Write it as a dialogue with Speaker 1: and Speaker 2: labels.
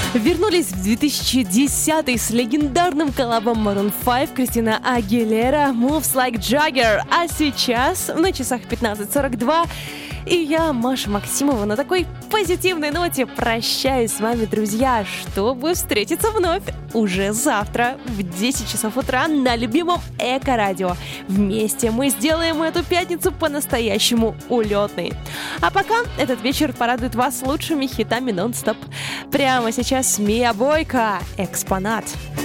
Speaker 1: Вернулись в 2010 с легендарным коллабом Maroon 5, Кристина Агилера, Moves Like Jagger. А сейчас на часах 15:42 и я, Маша Максимова, на такой позитивной ноте прощаюсь с вами, друзья, чтобы встретиться вновь уже завтра в 10 часов утра на любимом Эко-радио. Вместе мы сделаем эту пятницу по-настоящему улетной. А пока этот вечер порадует вас лучшими хитами нон-стоп. Прямо сейчас Мия Бойко, «Экспонат».